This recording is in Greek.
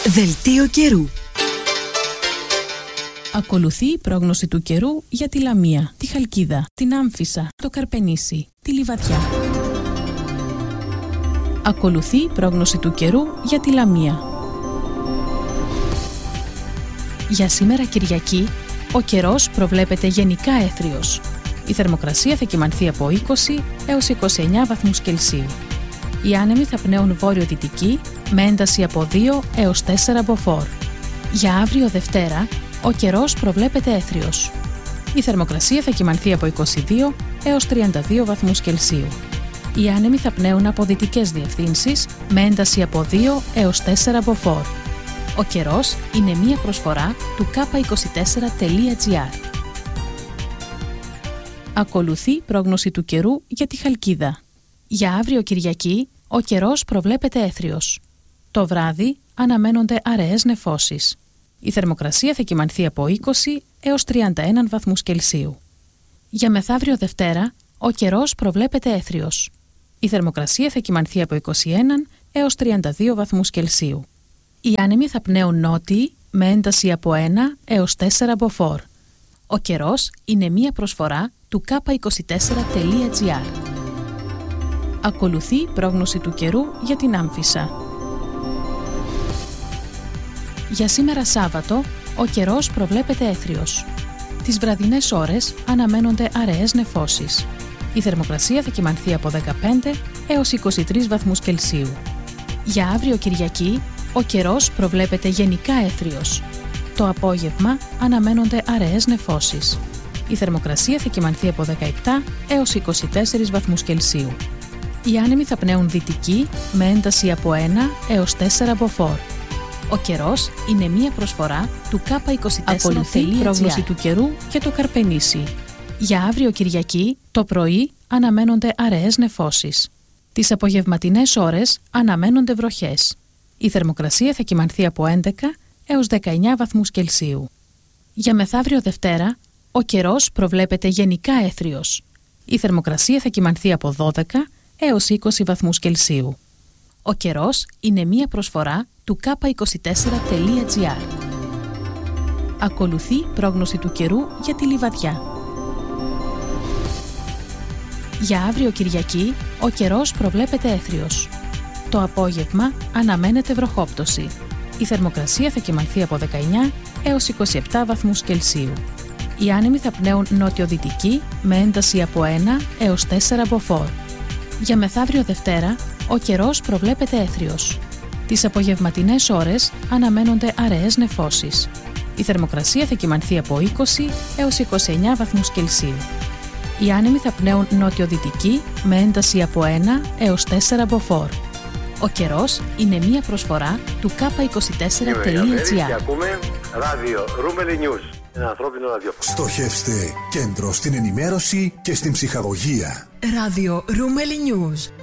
Δελτίο καιρού. Ακολουθεί η πρόγνωση του καιρού για τη Λαμία, τη Χαλκίδα, την Άμφισσα, το Καρπενήσι, τη Λιβαδιά. Ακολουθεί η πρόγνωση του καιρού για τη Λαμία. Για σήμερα Κυριακή, ο καιρός προβλέπεται γενικά έθριος. Η θερμοκρασία θα κυμανθεί από 20 έως 29 βαθμούς Κελσίου. Οι άνεμοι θα πνέουν βόρειο-δυτική με ένταση από 2 έως 4 μποφόρ. Για αύριο Δευτέρα, ο καιρός προβλέπεται έθριος. Η θερμοκρασία θα κυμανθεί από 22 έως 32 βαθμούς Κελσίου. Οι άνεμοι θα πνέουν από δυτικές διευθύνσεις με ένταση από 2 έως 4 μποφόρ. Ο καιρός είναι μία προσφορά του k24.gr. Ακολουθεί πρόγνωση του καιρού για τη Χαλκίδα. Για αύριο Κυριακή, ο καιρός προβλέπεται έθριος. Το βράδυ αναμένονται αραιές νεφώσεις. Η θερμοκρασία θα κυμανθεί από 20 έως 31 βαθμούς Κελσίου. Για μεθαύριο Δευτέρα, ο καιρός προβλέπεται έθριος. Η θερμοκρασία θα κυμανθεί από 21 έως 32 βαθμούς Κελσίου. Οι άνεμοι θα πνέουν νότιοι με ένταση από 1 έως 4 μποφόρ. Ο καιρός είναι μία προσφορά του k24.gr. Ακολουθεί η πρόγνωση του καιρού για την Άμφισσα. Για σήμερα Σάββατο, ο καιρός προβλέπεται έθριος. Τις βραδινές ώρες αναμένονται αραιές νεφώσεις. Η θερμοκρασία θα κυμανθεί από 15 έως 23 βαθμούς Κελσίου. Για αύριο Κυριακή, ο καιρός προβλέπεται γενικά έθριος. Το απόγευμα αναμένονται αραιές νεφώσεις. Η θερμοκρασία θα κυμανθεί από 17 έως 24 βαθμούς Κελσίου. Οι άνεμοι θα πνέουν δυτική με ένταση από 1 έως 4 μποφόρ. Ο καιρός είναι μία προσφορά του k24.gr. Ακολουθεί η πρόγνωση του καιρού για το Καρπενήσι. Για αύριο Κυριακή, το πρωί αναμένονται αραιές νεφώσεις. Τις απογευματινές ώρες αναμένονται βροχές. Η θερμοκρασία θα κυμανθεί από 11 έως 19 βαθμούς Κελσίου. Για μεθαύριο Δευτέρα, ο καιρός προβλέπεται γενικά έθριος. Η θερμοκρασία θα κυμανθεί από 12 έως 20 βαθμούς Κελσίου. Ο καιρός είναι μία προσφορά του k24.gr. Ακολουθεί πρόγνωση του καιρού για τη Λιβαδιά. Για αύριο Κυριακή, ο καιρός προβλέπεται έθριος. Το απόγευμα αναμένεται βροχόπτωση. Η θερμοκρασία θα κυμανθεί από 19 έως 27 βαθμούς Κελσίου. Οι άνεμοι θα πνέουν νότιο-δυτική με ένταση από 1 έως 4 μποφόρ. Για μεθαύριο Δευτέρα, ο καιρός προβλέπεται έθριος. Τις απογευματινές ώρες αναμένονται αραιές νεφώσεις. Η θερμοκρασία θα κυμανθεί από 20 έως 29 βαθμούς Κελσίου. Οι άνεμοι θα πνέουν νότιο-δυτική με ένταση από 1 έως 4 μποφόρ. Ο καιρός είναι μία προσφορά του k24.gr. Και ακούμε ράδιο Ρούμελι News. Ένα ανθρώπινο ραδιόφωνο. Στοχεύστε κέντρο στην ενημέρωση και στην ψυχαγωγία. Ράδιο Ρούμελι News.